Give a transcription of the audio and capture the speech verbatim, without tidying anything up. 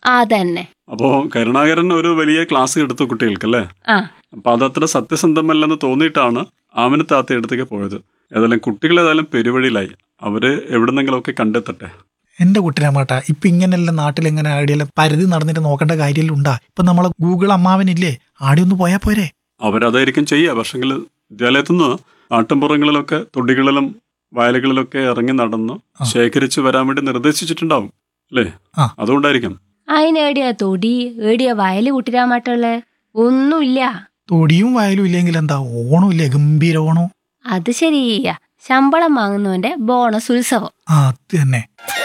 അതന്നെ. അപ്പോ കരുണാകരൻ ഒരു വലിയ ക്ലാസ് എടുത്തു കുട്ടികൾക്കല്ലേ. ആ അപ്പൊ അതത്ര സത്യസന്ധമല്ലെന്ന് തോന്നിയിട്ടാണ് ആമിന താത്ത അടുത്തേക്ക് പോയത്. ഏതായാലും കുട്ടികൾ ഏതായാലും പെരുവഴിയിലായി. അവര് എവിടുന്നെങ്കിലുമൊക്കെ കണ്ടെത്തട്ടെ. എന്റെ കുട്ടിരാമാട്ട ഇപ്പൊ ഇങ്ങനെയല്ല നാട്ടിൽ എങ്ങനെ ആടിയെല്ലാം പരിധി നടന്നിട്ട് നോക്കേണ്ട കാര്യമെല്ലാം ഉണ്ടാ. ഇപ്പൊ നമ്മളെ ഗൂഗിൾ അമ്മാവനില്ലേ, ആടെ ഒന്ന് പോയാ പോരെ. അവരതായിരിക്കും ചെയ്യുക. പക്ഷെങ്കിൽ വിദ്യാലയത്തുനിന്ന് നാട്ടിൻപുറങ്ങളിലൊക്കെ തൊടികളിലും വയലുകളിലൊക്കെ ഇറങ്ങി നടന്ന് ശേഖരിച്ചു വരാൻ വേണ്ടി നിർദ്ദേശിച്ചിട്ടുണ്ടാവും അല്ലേ. അതുകൊണ്ടായിരിക്കും. അതിനേടിയാ തൊടി ഏടിയാ വയല് കുട്ടിരാമാട്ടുള്ള ഒന്നുമില്ല. തൊടിയും വയലും ഇല്ലെങ്കിൽ എന്താ, ഓണം ഇല്ലേ, ഗംഭീര ഓണം. അത് ശരിയാ, ശമ്പളം വാങ്ങുന്നവന്റെ ബോണസ് ഉത്സവം. ആ അത് തന്നെ.